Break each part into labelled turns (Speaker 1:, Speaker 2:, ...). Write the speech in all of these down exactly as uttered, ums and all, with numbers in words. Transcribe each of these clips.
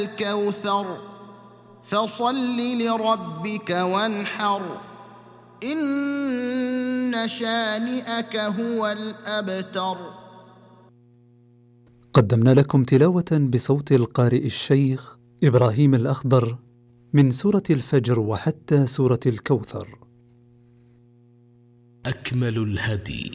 Speaker 1: الكوثر فصل لربك وانحر إن شانئك هو الأبتر.
Speaker 2: قدمنا لكم تلاوة بصوت القارئ الشيخ إبراهيم الأخضر من سورة الفجر وحتى سورة الكوثر.
Speaker 3: أكمل الهدي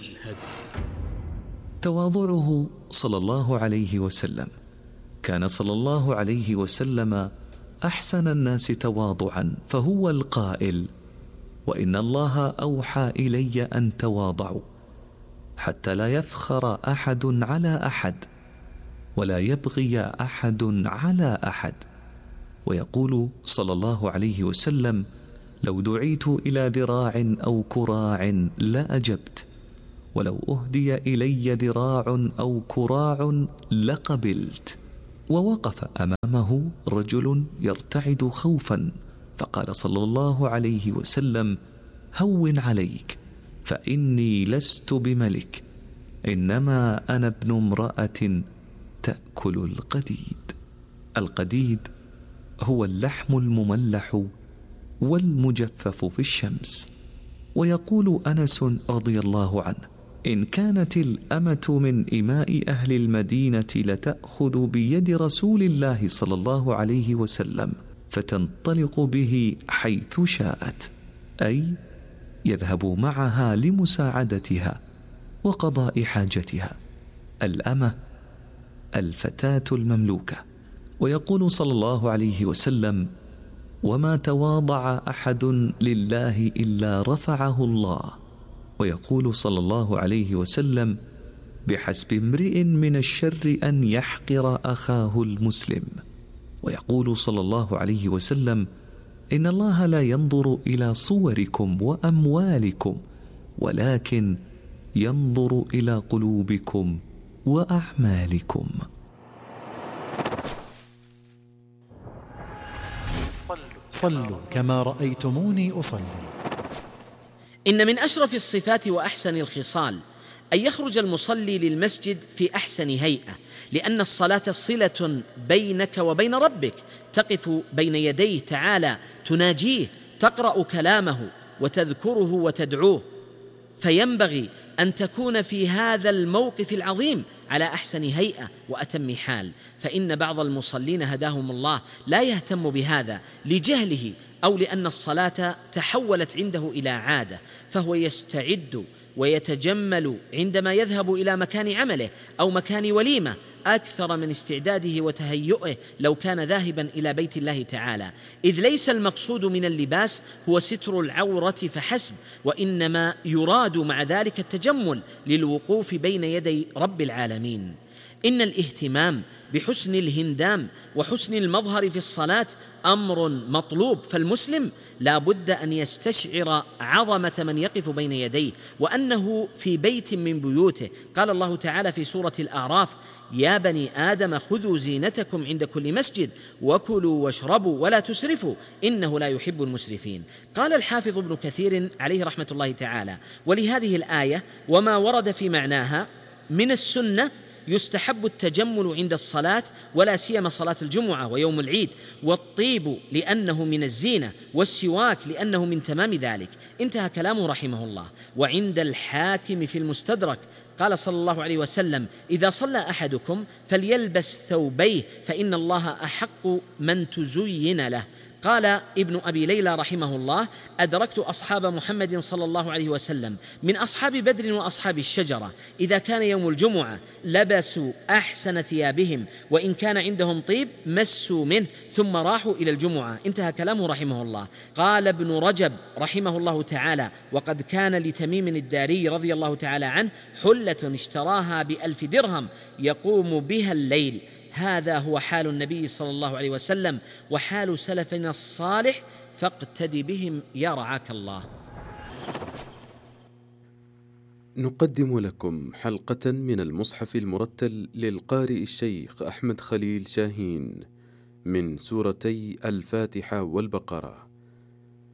Speaker 4: تواضعه صلى الله عليه وسلم. كان صلى الله عليه وسلم أحسن الناس تواضعا، فهو القائل: وإن الله أوحى إلي أن تواضعوا حتى لا يفخر أحد على أحد ولا يبغي أحد على أحد. ويقول صلى الله عليه وسلم: لو دعيت إلى ذراع أو كراع لأجبت، ولو أهدي إلي ذراع أو كراع لقبلت. ووقف أمامه رجل يرتعد خوفا، فقال صلى الله عليه وسلم: هون عليك، فإني لست بملك، إنما أنا ابن امرأة تأكل القديد. القديد هو اللحم المملح والمجفف في الشمس. ويقول أنس رضي الله عنه: إن كانت الأمة من إماء أهل المدينة لتأخذ بيد رسول الله صلى الله عليه وسلم فتنطلق به حيث شاءت، أي يذهب معها لمساعدتها وقضاء حاجتها. الأمة الفتاة المملوكة. ويقول صلى الله عليه وسلم: وما تواضع أحد لله إلا رفعه الله. ويقول صلى الله عليه وسلم: بحسب امرئ من الشر أن يحقر أخاه المسلم. ويقول صلى الله عليه وسلم: إن الله لا ينظر إلى صوركم وأموالكم، ولكن ينظر إلى قلوبكم وأعمالكم.
Speaker 5: صلوا كما رأيتموني أصلي.
Speaker 6: إن من أشرف الصفات وأحسن الخصال أن يخرج المصلي للمسجد في أحسن هيئة، لأن الصلاة صلة بينك وبين ربك، تقف بين يديه تعالى تناجيه، تقرأ كلامه وتذكره وتدعوه، فينبغي أن تكون في هذا الموقف العظيم على أحسن هيئة وأتم حال. فإن بعض المصلين هداهم الله لا يهتم بهذا لجهله أو لأن الصلاة تحولت عنده إلى عادة، فهو يستعد ويتجمل عندما يذهب إلى مكان عمله أو مكان وليمة أكثر من استعداده وتهيئه لو كان ذاهبا إلى بيت الله تعالى، إذ ليس المقصود من اللباس هو ستر العورة فحسب، وإنما يراد مع ذلك التجمل للوقوف بين يدي رب العالمين. إن الاهتمام بحسن الهندام وحسن المظهر في الصلاة أمر مطلوب، فالمسلم لا بد أن يستشعر عظمة من يقف بين يديه وأنه في بيت من بيوته. قال الله تعالى في سورة الأعراف: يا بني آدم خذوا زينتكم عند كل مسجد وكلوا واشربوا ولا تسرفوا إنه لا يحب المسرفين. قال الحافظ ابن كثير عليه رحمة الله تعالى: ولهذه الآية وما ورد في معناها من السنة يستحب التجمل عند الصلاة، ولا سيما صلاة الجمعة ويوم العيد، والطيب لأنه من الزينة، والسواك لأنه من تمام ذلك. انتهى كلامه رحمه الله. وعند الحاكم في المستدرك قال صلى الله عليه وسلم: إذا صلى أحدكم فليلبس ثوبيه فإن الله أحق من تزين له. قال ابن أبي ليلى رحمه الله: أدركت أصحاب محمد صلى الله عليه وسلم من أصحاب بدر وأصحاب الشجرة إذا كان يوم الجمعة لبسوا أحسن ثيابهم، وإن كان عندهم طيب مسوا منه ثم راحوا إلى الجمعة. انتهى كلامه رحمه الله. قال ابن رجب رحمه الله تعالى: وقد كان لتميم الداري رضي الله تعالى عنه حلة اشتراها بألف درهم يقوم بها الليل. هذا هو حال النبي صلى الله عليه وسلم وحال سلفنا الصالح، فاقتد بهم يا رعاك الله.
Speaker 7: نقدم لكم حلقة من المصحف المرتل للقارئ الشيخ أحمد خليل شاهين من سورتي الفاتحة والبقرة.